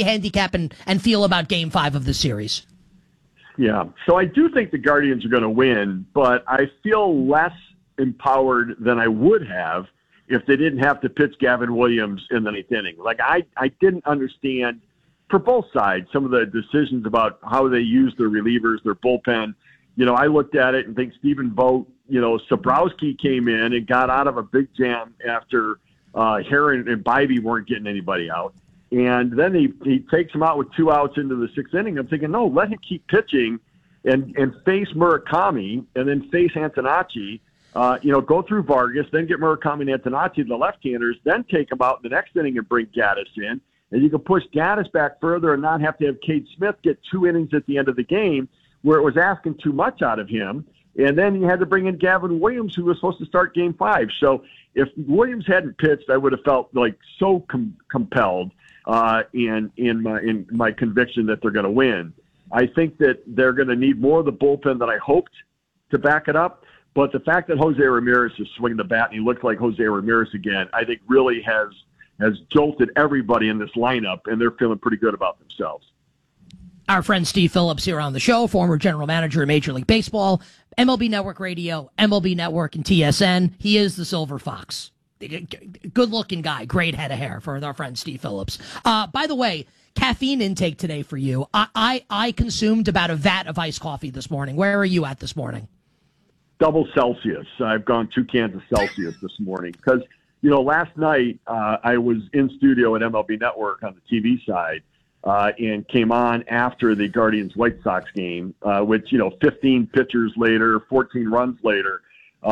handicap and feel about Game 5 of the series? Yeah, so I do think the Guardians are going to win, but I feel less empowered than I would have if they didn't have to pitch Gavin Williams in the ninth inning. Like, I didn't understand, for both sides, some of the decisions about how they use their relievers, their bullpen. I looked at it and think Stephen Vogt, Sabrowski came in and got out of a big jam after Heron and Bybee weren't getting anybody out. And then he takes him out with 2 outs into the sixth inning. I'm thinking, no, let him keep pitching and face Murakami and then face Antonacci. Go through Vargas, then get Murakami and Antonacci, the left-handers, then take them out in the next inning and bring Gaddis in. And you can push Gaddis back further and not have to have Cade Smith get 2 innings at the end of the game where it was asking too much out of him. And then you had to bring in Gavin Williams, who was supposed to start Game 5. So if Williams hadn't pitched, I would have felt like so compelled in my conviction that they're going to win. I think that they're going to need more of the bullpen than I hoped to back it up. But the fact that Jose Ramirez is swinging the bat and he looks like Jose Ramirez again, I think really has jolted everybody in this lineup, and they're feeling pretty good about themselves. Our friend Steve Phillips here on the show, former general manager of Major League Baseball, MLB Network Radio, MLB Network, and TSN. He is the Silver Fox. Good-looking guy, great head of hair for our friend Steve Phillips. By the way, caffeine intake today for you. I consumed about a vat of iced coffee this morning. Where are you at this morning? Double Celsius. I've gone 2 cans of Celsius this morning because, last night I was in studio at MLB Network on the TV side and came on after the Guardians-White Sox game, which, 15 pitchers later, 14 runs later,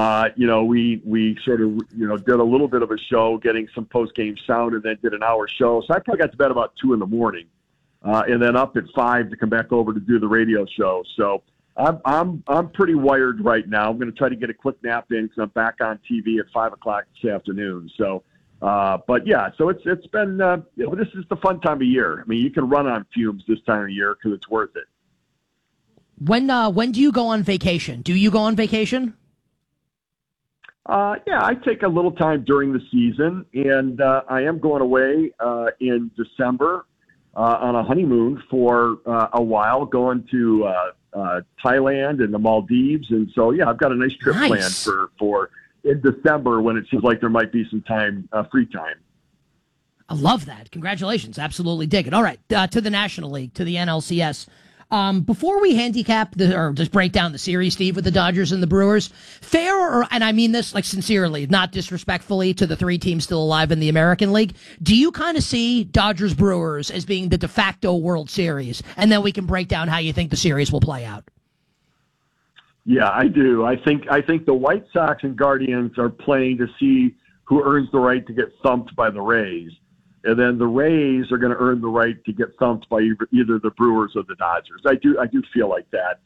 we sort of, did a little bit of a show, getting some post-game sound, and then did an hour show. So I probably got to bed about 2 a.m, and then up at 5 to come back over to do the radio show. So I'm pretty wired right now. I'm going to try to get a quick nap in because I'm back on TV at 5 o'clock this afternoon. So, but yeah, so it's been, this is the fun time of year. I mean, you can run on fumes this time of year because it's worth it. When do you go on vacation? Do you go on vacation? Yeah, I take a little time during the season, and I am going away in December on a honeymoon for a while, going to Thailand and the Maldives. And so, yeah, I've got a nice trip planned for in December when it seems like there might be some time, free time. I love that. Congratulations. Absolutely dig it. All right, to the National League, to the NLCS. Before we handicap or just break down the series, Steve, with the Dodgers and the Brewers, and I mean this like sincerely, not disrespectfully to the 3 teams still alive in the American League, do you kind of see Dodgers Brewers as being the de facto World Series? And then we can break down how you think the series will play out. Yeah, I do. I think the White Sox and Guardians are playing to see who earns the right to get thumped by the Rays. And then the Rays are going to earn the right to get thumped by either the Brewers or the Dodgers. I do feel like that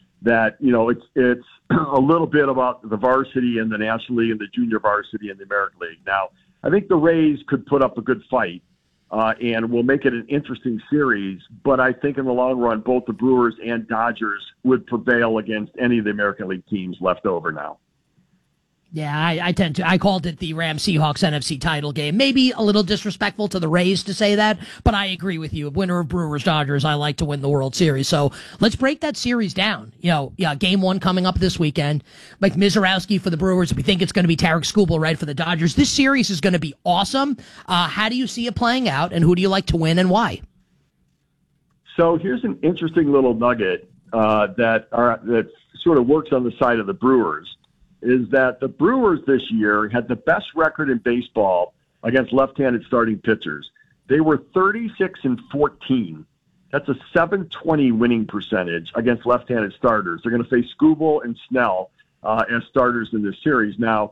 it's a little bit about the varsity and the National League and the junior varsity and the American League. Now, I think the Rays could put up a good fight and will make it an interesting series. But I think in the long run, both the Brewers and Dodgers would prevail against any of the American League teams left over now. Yeah, I called it the Rams-Seahawks NFC title game. Maybe a little disrespectful to the Rays to say that, but I agree with you. Winner of Brewers-Dodgers, I like to win the World Series. So let's break that series down. Game 1 coming up this weekend. Mike Mizorowski for the Brewers. We think it's going to be Tarek Skubal, right, for the Dodgers. This series is going to be awesome. How do you see it playing out, and who do you like to win and why? So here's an interesting little nugget that sort of works on the side of the Brewers. Is that the Brewers this year had the best record in baseball against left-handed starting pitchers. They were 36-14. That's a .720 winning percentage against left-handed starters. They're going to face Skubal and Snell as starters in this series. Now,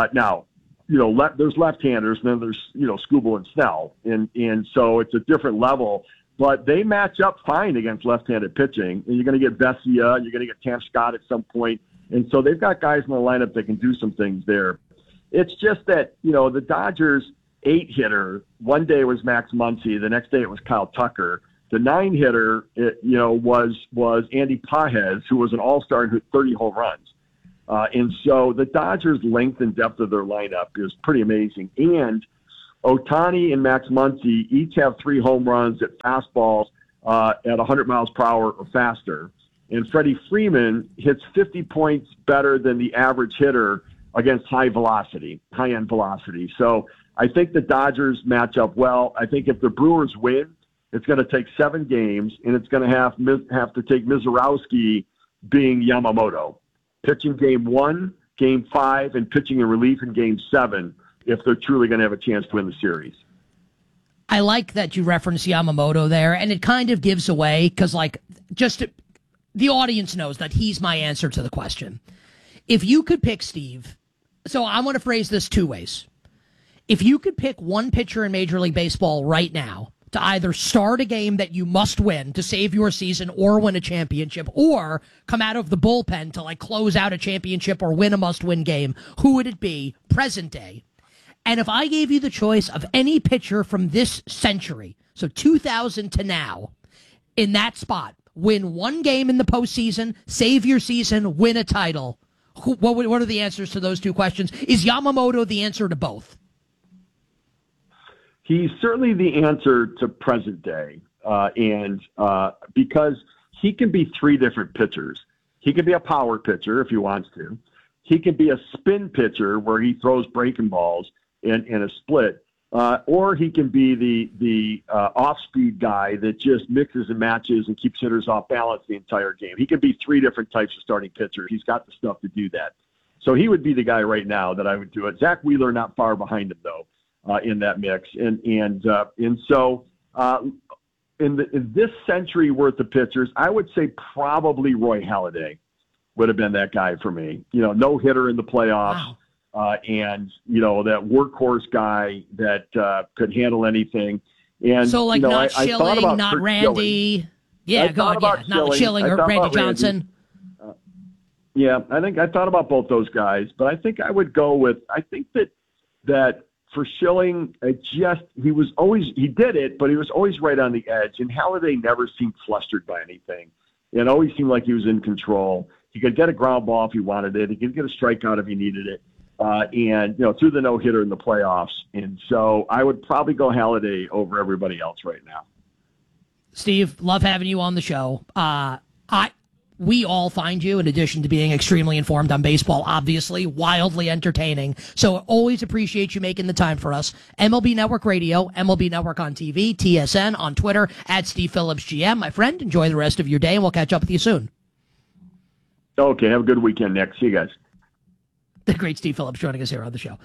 there's left-handers, and then there's Skubal and Snell, and so it's a different level. But they match up fine against left-handed pitching, and you're going to get Vesia, and you're going to get Tam Scott at some point. And so they've got guys in the lineup that can do some things there. It's just that, the Dodgers 8-hitter, one day was Max Muncy, the next day it was Kyle Tucker. The 9-hitter, was Andy Pages, who was an all-star and hit 30 home runs. And so the Dodgers' length and depth of their lineup is pretty amazing. And Ohtani and Max Muncy each have 3 home runs at fastballs at 100 miles per hour or faster. And Freddie Freeman hits 50 points better than the average hitter against high-end velocity. So I think the Dodgers match up well. I think if the Brewers win, it's going to take 7 games, and it's going to have to take Mizorowski being Yamamoto, pitching game 1, game 5, and pitching in relief in game 7 if they're truly going to have a chance to win the series. I like that you reference Yamamoto there, and it kind of gives away because, the audience knows that he's my answer to the question. If you could pick, Steve, so I want to phrase this 2 ways. If you could pick one pitcher in Major League Baseball right now to either start a game that you must win to save your season or win a championship, or come out of the bullpen to close out a championship or win a must-win game, who would it be present day? And if I gave you the choice of any pitcher from this century, so 2000 to now, in that spot, win one game in the postseason, save your season, win a title, what are the answers to those 2 questions? Is Yamamoto the answer to both? He's certainly the answer to present day, because he can be 3 different pitchers. He can be a power pitcher if he wants to. He can be a spin pitcher where he throws breaking balls in a split, or he can be the off-speed guy that just mixes and matches and keeps hitters off balance the entire game. He can be 3 different types of starting pitcher. He's got the stuff to do that. So he would be the guy right now that I would do it. Zach Wheeler not far behind him though. In that mix, and so in this century worth of pitchers, I would say probably Roy Halladay would have been that guy for me. No hitter in the playoffs, and that workhorse guy that could handle anything. And so not Schilling, not Randy. Yeah, not Schilling or Randy Johnson. I think I thought about both those guys, but I think I would go with. I think that. For Schilling, he did it, but he was always right on the edge. And Halladay never seemed flustered by anything. It always seemed like he was in control. He could get a ground ball if he wanted it. He could get a strikeout if he needed it. And threw the no-hitter in the playoffs. And so I would probably go Halladay over everybody else right now. Steve, love having you on the show. We all find you, in addition to being extremely informed on baseball, obviously, wildly entertaining. So always appreciate you making the time for us. MLB Network Radio, MLB Network on TV, TSN, on Twitter, at Steve Phillips GM. My friend, enjoy the rest of your day, and we'll catch up with you soon. Okay, have a good weekend, Nick. See you guys. The great Steve Phillips joining us here on the show.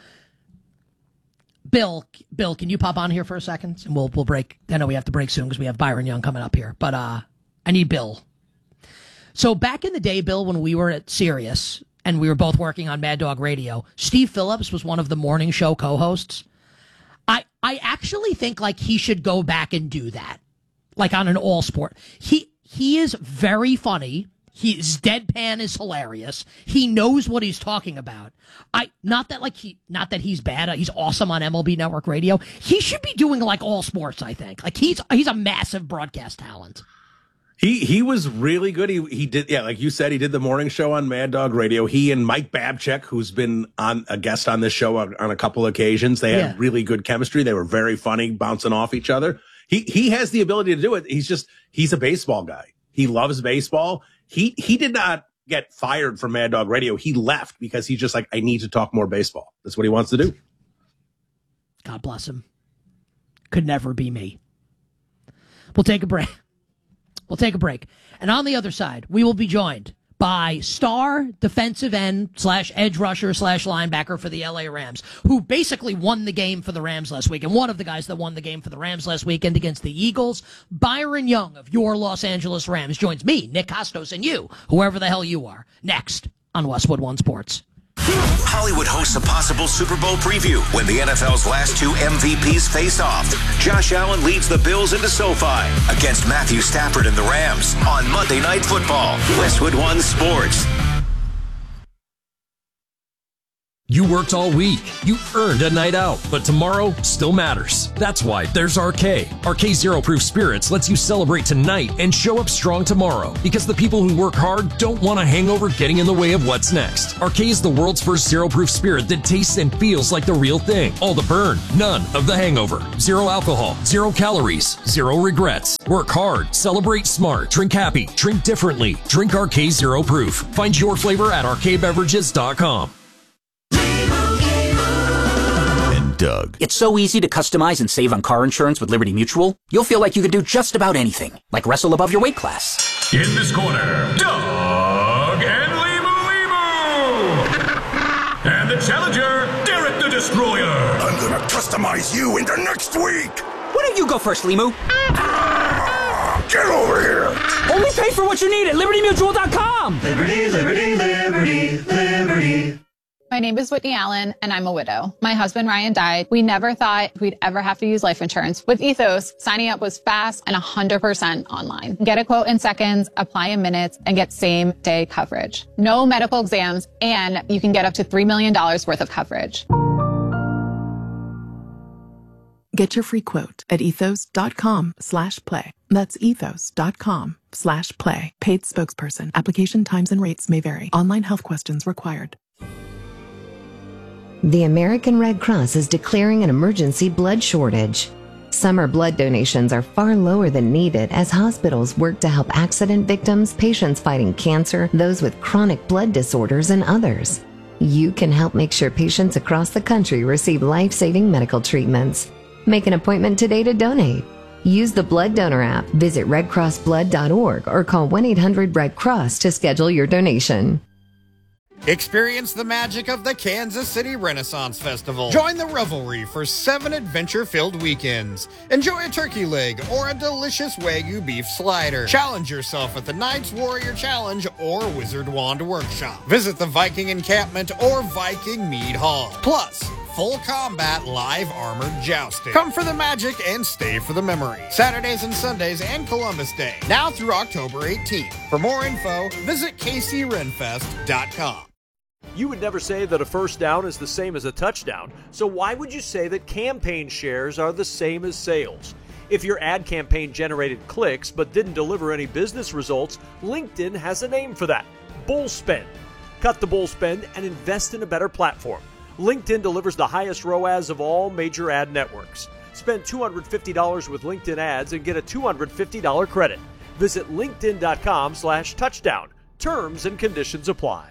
Bill, can you pop on here for a second? And we'll break. I know we have to break soon because we have Byron Young coming up here. But I need Bill. So back in the day, Bill, when we were at Sirius and we were both working on Mad Dog Radio, Steve Phillips was one of the morning show co-hosts. I actually think he should go back and do that, on an all sport. He is very funny. His deadpan is hilarious. He knows what he's talking about. Not that he's bad. He's awesome on MLB Network Radio. He should be doing all sports. I think he's a massive broadcast talent. He was really good. He did, like you said, he did the morning show on Mad Dog Radio. He and Mike Babchick, who's been a guest on this show on a couple occasions, they had really good chemistry. They were very funny, bouncing off each other. He has the ability to do it. He's a baseball guy. He loves baseball. He did not get fired from Mad Dog Radio. He left because he's just I need to talk more baseball. That's what he wants to do. God bless him. Could never be me. We'll take a break. And on the other side, we will be joined by star defensive end / edge rusher / linebacker for the LA Rams, who basically won the game for the Rams last week, and one of the guys that won the game for the Rams last weekend against the Eagles. Byron Young of your Los Angeles Rams joins me, Nick Costos, and you, whoever the hell you are, next on Westwood One Sports. Hollywood hosts a possible Super Bowl preview when the NFL's last 2 MVPs face off. Josh Allen leads the Bills into SoFi against Matthew Stafford and the Rams on Monday Night Football. Westwood One Sports. You worked all week. You earned a night out, but tomorrow still matters. That's why there's RK. RK Zero Proof Spirits lets you celebrate tonight and show up strong tomorrow, because the people who work hard don't want a hangover getting in the way of what's next. RK is the world's first zero proof spirit that tastes and feels like the real thing. All the burn, none of the hangover. Zero alcohol, 0 calories, 0 regrets. Work hard, celebrate smart, drink happy, drink differently. Drink RK Zero Proof. Find your flavor at rkbeverages.com. Doug. It's so easy to customize and save on car insurance with Liberty Mutual. You'll feel like you could do just about anything, like wrestle above your weight class. In this corner, Doug and Limu. And the challenger, Derek the Destroyer. I'm gonna customize you into next week. Why don't you go first, Limu? Get over here. Only pay for what you need at LibertyMutual.com. Liberty, liberty, liberty, liberty. My name is Whitney Allen, and I'm a widow. My husband, Ryan, died. We never thought we'd ever have to use life insurance. With Ethos, signing up was fast and 100% online. Get a quote in seconds, apply in minutes, and get same-day coverage. No medical exams, and you can get up to $3 million worth of coverage. Get your free quote at ethos.com/play. That's ethos.com/play. Paid spokesperson. Application times and rates may vary. Online health questions required. The American Red Cross is declaring an emergency blood shortage. Summer blood donations are far lower than needed as hospitals work to help accident victims, patients fighting cancer, those with chronic blood disorders, and others. You can help make sure patients across the country receive life-saving medical treatments. Make an appointment today to donate. Use the Blood Donor app, visit redcrossblood.org, or call 1-800-RED-CROSS to schedule your donation. Experience the magic of the Kansas City Renaissance Festival. Join the revelry for 7 adventure-filled weekends. Enjoy a turkey leg or a delicious Wagyu beef slider. Challenge yourself at the Knights Warrior Challenge or Wizard Wand Workshop. Visit the Viking Encampment or Viking Mead Hall. Plus, full combat live armored jousting. Come for the magic and stay for the memory. Saturdays and Sundays and Columbus Day. Now through October 18th. For more info, visit kcrenfest.com. You would never say that a first down is the same as a touchdown, so why would you say that campaign shares are the same as sales? If your ad campaign generated clicks but didn't deliver any business results, LinkedIn has a name for that: bull spend. Cut the bull spend and invest in a better platform. LinkedIn delivers the highest ROAS of all major ad networks. Spend $250 with LinkedIn ads and get a $250 credit. Visit linkedin.com/touchdown. Terms and conditions apply.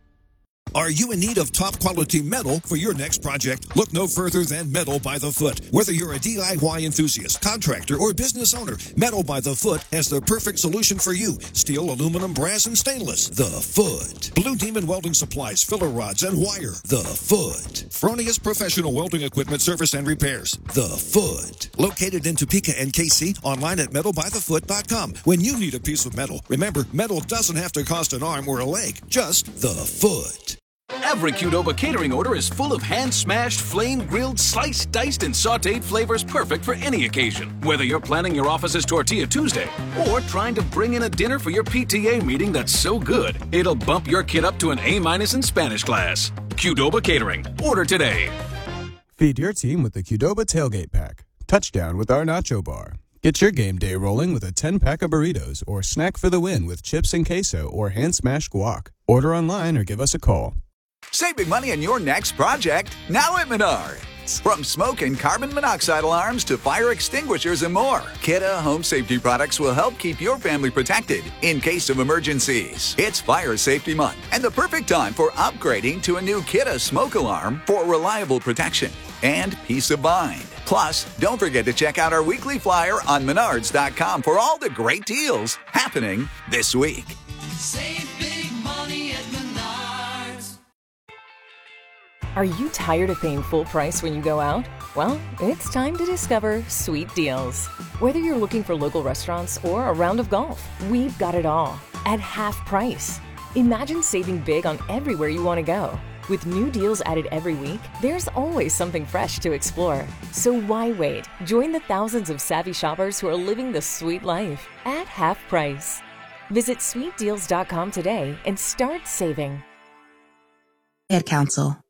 Are you in need of top quality metal for your next project? Look no further than Metal by the Foot. Whether you're a DIY enthusiast, contractor, or business owner, Metal by the Foot has the perfect solution for you. Steel, aluminum, brass, and stainless. The Foot. Blue Demon Welding Supplies, filler rods, and wire. The Foot. Fronius Professional Welding Equipment Service and Repairs. The Foot. Located in Topeka and KC, online at metalbythefoot.com. When you need a piece of metal, remember, metal doesn't have to cost an arm or a leg, just the foot. Every Qdoba catering order is full of hand-smashed, flame-grilled, sliced, diced, and sautéed flavors perfect for any occasion. Whether you're planning your office's Tortilla Tuesday or trying to bring in a dinner for your PTA meeting that's so good, it'll bump your kid up to an A- in Spanish class. Qdoba Catering. Order today. Feed your team with the Qdoba Tailgate Pack. Touchdown with our Nacho Bar. Get your game day rolling with a 10-pack of burritos or snack for the win with chips and queso or hand-smashed guac. Order online or give us a call. Save big money on your next project, now at Menards. From smoke and carbon monoxide alarms to fire extinguishers and more, Kidde Home Safety products will help keep your family protected in case of emergencies. It's Fire Safety Month and the perfect time for upgrading to a new Kidde smoke alarm for reliable protection and peace of mind. Plus, don't forget to check out our weekly flyer on Menards.com for all the great deals happening this week. Save big money at Menards. Are you tired of paying full price when you go out? Well, it's time to discover Sweet Deals. Whether you're looking for local restaurants or a round of golf, we've got it all at half price. Imagine saving big on everywhere you want to go. With new deals added every week, there's always something fresh to explore. So why wait? Join the thousands of savvy shoppers who are living the sweet life at half price. Visit sweetdeals.com today and start saving. Ad Council.